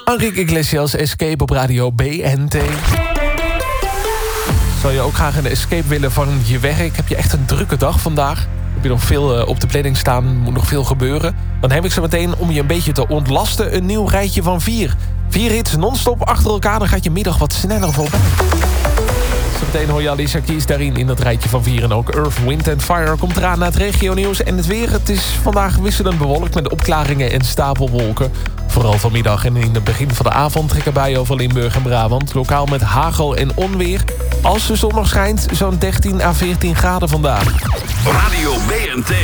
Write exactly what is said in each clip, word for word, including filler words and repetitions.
Enrique Iglesias, Escape op radio B N T. Zou je ook graag een escape willen van je werk? Heb je echt een drukke dag vandaag? Heb je nog veel op de planning staan? Moet nog veel gebeuren? Dan heb ik zo meteen, om je een beetje te ontlasten, een nieuw rijtje van vier. Vier hits non-stop achter elkaar, dan gaat je middag wat sneller voorbij. Zometeen hoor je Alicia Keys daarin in dat rijtje van vier. En ook Earth, Wind and Fire komt eraan na het regionieuws. En het weer, het is vandaag wisselend bewolkt met opklaringen en stapelwolken. Vooral vanmiddag en in het begin van de avond trekken buien over Limburg en Brabant. Lokaal met hagel en onweer. Als de zon nog schijnt, zo'n dertien à veertien graden vandaag. Radio B N T.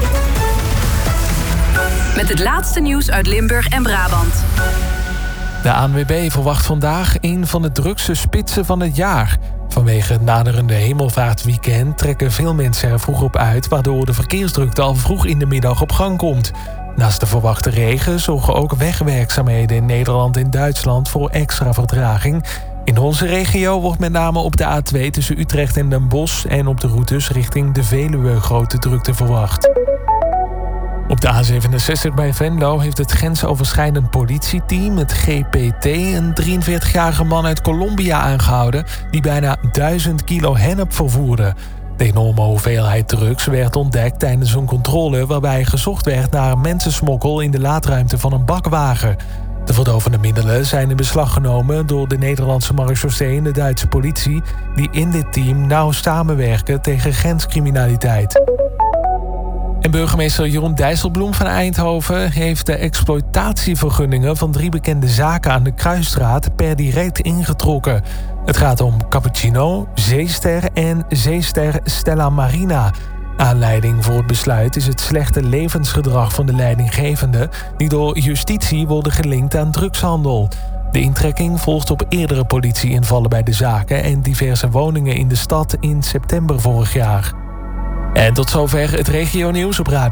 Met het laatste nieuws uit Limburg en Brabant. De A N W B verwacht vandaag een van de drukste spitsen van het jaar. Vanwege het naderende hemelvaartweekend trekken veel mensen er vroeg op uit, waardoor de verkeersdrukte al vroeg in de middag op gang komt. Naast de verwachte regen zorgen ook wegwerkzaamheden in Nederland en Duitsland voor extra vertraging. In onze regio wordt met name op de A twee tussen Utrecht en Den Bosch en op de routes richting de Veluwe grote drukte verwacht. Op de A zevenenzestig bij Venlo heeft het grensoverschrijdend politieteam, het G P T, een drieënveertigjarige man uit Colombia aangehouden die bijna duizend kilo hennep vervoerde. De enorme hoeveelheid drugs werd ontdekt tijdens een controle waarbij gezocht werd naar mensensmokkel in de laadruimte van een bakwagen. De verdovende middelen zijn in beslag genomen door de Nederlandse marechaussee en de Duitse politie, die in dit team nauw samenwerken tegen grenscriminaliteit. En burgemeester Jeroen Dijsselbloem van Eindhoven heeft de exploitatievergunningen van drie bekende zaken aan de Kruisstraat per direct ingetrokken. Het gaat om Cappuccino, Zeester en Zeester Stella Marina. Aanleiding voor het besluit is het slechte levensgedrag van de leidinggevenden, die door justitie worden gelinkt aan drugshandel. De intrekking volgt op eerdere politieinvallen bij de zaken en diverse woningen in de stad in september vorig jaar. En tot zover het regionieuws op radio.